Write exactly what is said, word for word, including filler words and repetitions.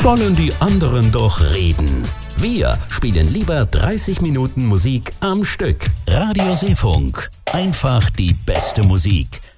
sollen die anderen doch reden. Wir spielen lieber dreißig Minuten Musik am Stück. Radio Seefunk. Einfach die beste Musik.